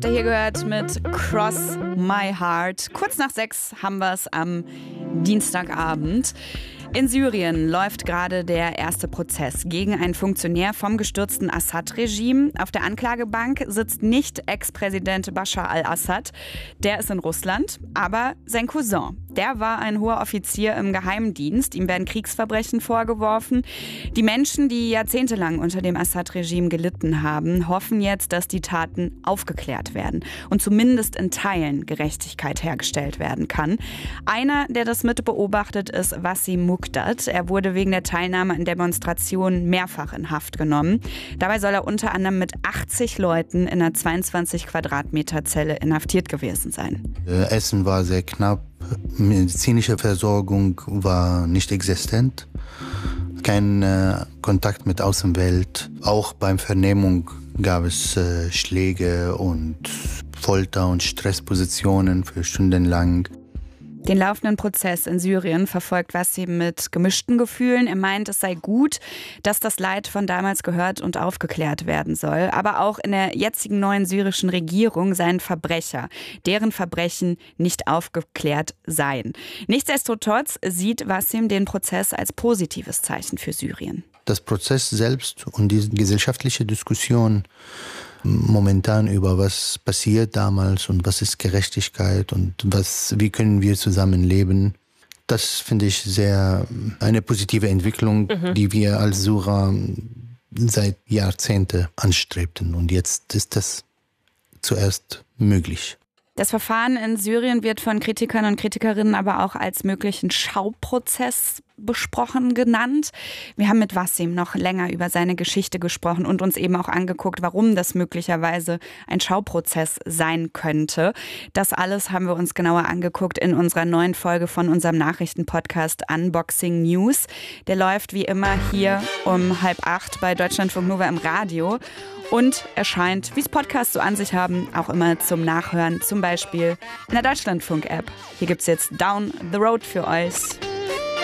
habt ihr hier gehört mit Cross My Heart. Kurz nach 6 haben wir es am Dienstagabend. In Syrien läuft gerade der erste Prozess gegen einen Funktionär vom gestürzten Assad-Regime. Auf der Anklagebank sitzt nicht Ex-Präsident Bashar al-Assad. Der ist in Russland, aber sein Cousin. Der war ein hoher Offizier im Geheimdienst. Ihm werden Kriegsverbrechen vorgeworfen. Die Menschen, die jahrzehntelang unter dem Assad-Regime gelitten haben, hoffen jetzt, dass die Taten aufgeklärt werden und zumindest in Teilen Gerechtigkeit hergestellt werden kann. Einer, der das mit beobachtet, ist Wassim Muqdad. Er wurde wegen der Teilnahme an Demonstrationen mehrfach in Haft genommen. Dabei soll er unter anderem mit 80 Leuten in einer 22 Quadratmeter Zelle inhaftiert gewesen sein. Essen war sehr knapp. Medizinische Versorgung war nicht existent. Kein Kontakt mit Außenwelt. Auch beim Vernehmung gab es Schläge und Folter und Stresspositionen für stundenlang. Den laufenden Prozess in Syrien verfolgt Wassim mit gemischten Gefühlen. Er meint, es sei gut, dass das Leid von damals gehört und aufgeklärt werden soll. Aber auch in der jetzigen neuen syrischen Regierung seien Verbrecher, deren Verbrechen nicht aufgeklärt seien. Nichtsdestotrotz sieht Wassim den Prozess als positives Zeichen für Syrien. Das Prozess selbst und die gesellschaftliche Diskussion momentan über was passiert damals und was ist Gerechtigkeit und wie können wir zusammenleben. Das finde ich sehr eine positive Entwicklung, die wir als Syrer seit Jahrzehnten anstrebten. Und jetzt ist das zuerst möglich. Das Verfahren in Syrien wird von Kritikern und Kritikerinnen aber auch als möglichen Schauprozess besprochen genannt. Wir haben mit Wassim noch länger über seine Geschichte gesprochen und uns eben auch angeguckt, warum das möglicherweise ein Schauprozess sein könnte. Das alles haben wir uns genauer angeguckt in unserer neuen Folge von unserem Nachrichtenpodcast Unboxing News. Der läuft wie immer hier um 7:30 bei Deutschlandfunk Nova im Radio. Und erscheint, wie es Podcasts so an sich haben, auch immer zum Nachhören, zum Beispiel in der Deutschlandfunk-App. Hier gibt's jetzt Down the Road für euch.